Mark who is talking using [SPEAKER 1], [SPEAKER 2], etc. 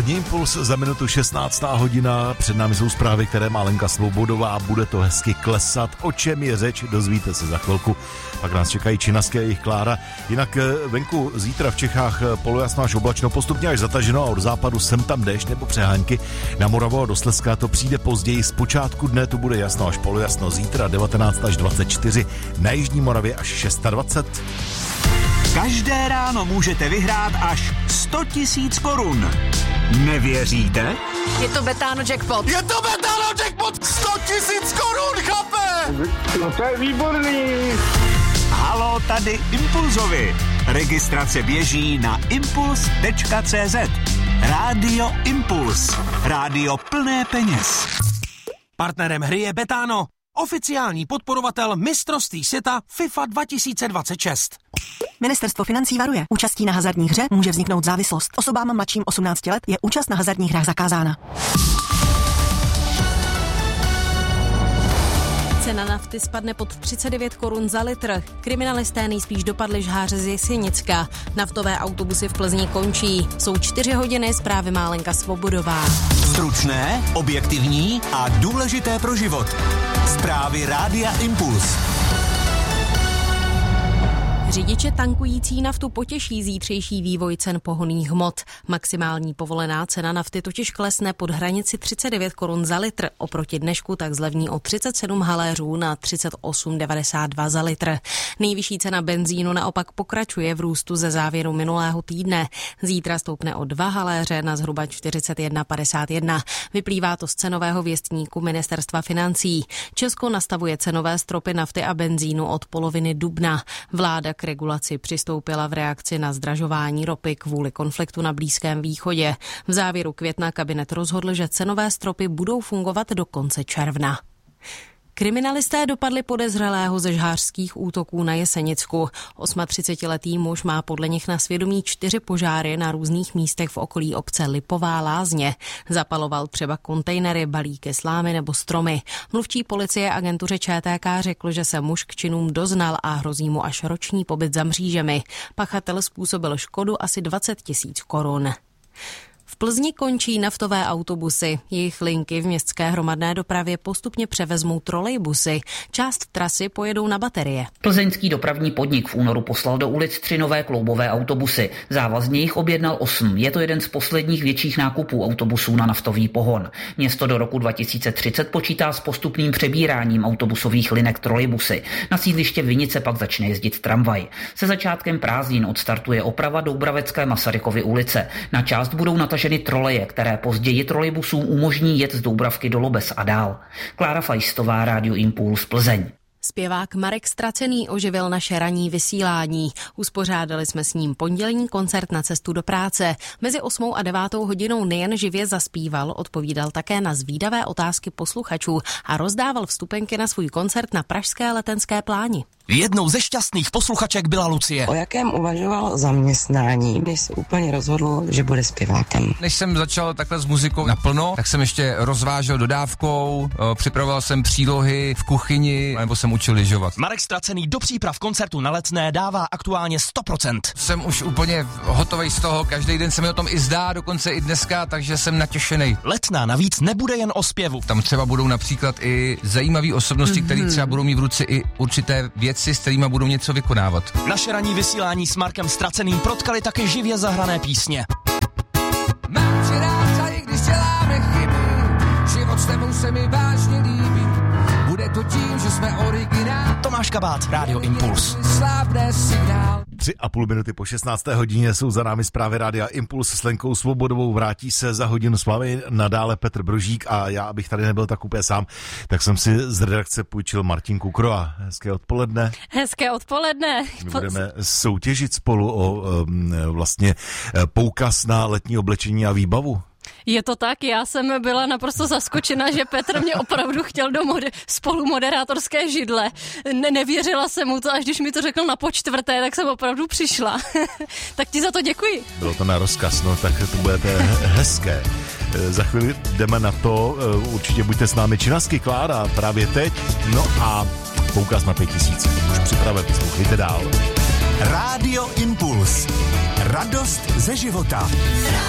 [SPEAKER 1] Odpolední impuls za minutu 16. hodina. Před námi jsou zprávy, které má Lenka Svobodová. Bude to hezky klesat. O čem je řeč, dozvíte se za chvilku. Pak nás čekají Činaské a jejich Klára. Jinak venku zítra v Čechách polojasno až oblačno, postupně až zataženo a od západu sem tam déšť nebo přehánky. Na Moravu a do Slezska to přijde později. Z počátku dne to bude jasno až polojasno. Zítra 19 až 24. Na jižní Moravě až 26.
[SPEAKER 2] Každé ráno můžete vyhrát až 100 000 korun. Nevěříte?
[SPEAKER 3] Je to Betano jackpot.
[SPEAKER 1] Je to Betano jackpot! 100 000 korun, chlape!
[SPEAKER 4] No to je výborný.
[SPEAKER 2] Halo, tady Impulzovi. Registrace běží na impuls.cz. Rádio Impuls. Rádio plné peněz.
[SPEAKER 5] Partnerem hry je Betano, oficiální podporovatel mistrovství světa FIFA 2026.
[SPEAKER 6] Ministerstvo financí varuje. Účastí na hazardní hře může vzniknout závislost. Osobám mladším 18 let je účast na hazardních hrách zakázána.
[SPEAKER 3] Cena nafty spadne pod 39 korun za litr. Kriminalisté nejspíš dopadli žháře z Jesenicka. Naftové autobusy v Plzni končí. Jsou 4 hodiny, zprávy má Lenka Svobodová.
[SPEAKER 2] Stručné, objektivní a důležité pro život. Zprávy Rádia Impuls.
[SPEAKER 3] Řidiče tankující naftu potěší zítřejší vývoj cen pohonných hmot. Maximální povolená cena nafty totiž klesne pod hranici 39 korun za litr. Oproti dnešku tak zlevní o 37 haléřů na 38,92 za litr. Nejvyšší cena benzínu naopak pokračuje v růstu ze závěru minulého týdne. Zítra stoupne o 2 haléře na zhruba 41,51. Vyplývá to z cenového věstníku Ministerstva financí. Česko nastavuje cenové stropy nafty a benzínu od poloviny dubna. Vláda k regulaci přistoupila v reakci na zdražování ropy kvůli konfliktu na Blízkém východě. V závěru května kabinet rozhodl, že cenové stropy budou fungovat do konce června. Kriminalisté dopadli podezřelého ze žhářských útoků na Jesenicku. 38letý muž má podle nich na svědomí 4 požáry na různých místech v okolí obce Lipová Lázně. Zapaloval třeba kontejnery, balíky slámy nebo stromy. Mluvčí policie agentuře ČTK řekl, že se muž k činům doznal a hrozí mu až roční pobyt za mřížemi. Pachatel způsobil škodu asi 20 000 korun. V Plzni končí naftové autobusy. Jejich linky v městské hromadné dopravě postupně převezmou trolejbusy. Část trasy pojedou na baterie.
[SPEAKER 7] Plzeňský dopravní podnik v únoru poslal do ulic 3 nové kloubové autobusy. Závazně jich objednal 8. Je to jeden z posledních větších nákupů autobusů na naftový pohon. Město do roku 2030 počítá s postupným přebíráním autobusových linek trolejbusy. Na sídliště Vinice pak začne jezdit tramvaj. Se začátkem prázdnin odstartuje oprava Doubravecké Masarykovy ulice. Na část budou nataženy troleje, které později trolejbusům umožní jet z Doubravky do Lobes a dál. Klára Fajstová, Rádio Impuls, Plzeň.
[SPEAKER 3] Zpěvák Marek Stracený oživil naše ranní vysílání. Uspořádali jsme s ním pondělní koncert na cestu do práce. Mezi 8 a 9 hodinou nejen živě zaspíval, odpovídal také na zvídavé otázky posluchačů a rozdával vstupenky na svůj koncert na pražské Letenské pláni.
[SPEAKER 5] Jednou ze šťastných posluchaček byla Lucie.
[SPEAKER 8] O jakém uvažoval zaměstnání, když se úplně rozhodl, že bude zpěvákem?
[SPEAKER 9] Než jsem začal takhle s muzikou naplno, tak jsem ještě rozvážel dodávkou, připravoval jsem přílohy v kuchyni, nebo jsem učil lyžovat.
[SPEAKER 5] Marek Stracený do příprav koncertu na Letné dává aktuálně 100%.
[SPEAKER 9] Jsem už úplně hotovej z toho, každý den se mi o tom i zdá, dokonce i dneska, takže jsem natěšenej.
[SPEAKER 5] Letná navíc nebude jen o zpěvu.
[SPEAKER 9] Tam třeba budou například i zajímavé osobnosti, které třeba budou mít v ruce i určité věci, s kterými budou něco vykonávat.
[SPEAKER 5] Naše ranní vysílání s Markem Straceným protkali také živě zahrané písně.
[SPEAKER 10] Mám si rád, a i když děláme chyby, život s tebou se mi vážně líbí. Bude to tím, že jsme originál.
[SPEAKER 5] Tomáš Kabát, Rádio Impuls.
[SPEAKER 1] 3,5 minuty po 16. hodině jsou za námi zprávy Rádia Impuls s Lenkou Svobodovou. Vrátí se za hodinu s vámi nadále Petr Brožík a já, abych tady nebyl tak úplně sám, tak jsem si z redakce půjčil Martinku Kroa. Hezké odpoledne.
[SPEAKER 3] Hezké odpoledne.
[SPEAKER 1] My budeme soutěžit spolu o vlastně poukaz na letní oblečení a výbavu.
[SPEAKER 3] Je to tak, já jsem byla naprosto zaskočena, že Petr mě opravdu chtěl do spolumoderátorské židle. Nevěřila jsem mu to, až když mi to řekl na počtvrté, tak jsem opravdu přišla. Tak ti za to děkuji.
[SPEAKER 1] Bylo to na rozkaz, no tak to budete hezké. Za chvíli jdeme na to, určitě buďte s námi Činaské Klára právě teď, no a poukaz na 5000. Už připraven, poslouchejte dál.
[SPEAKER 2] Rádio Impuls. Radost ze života.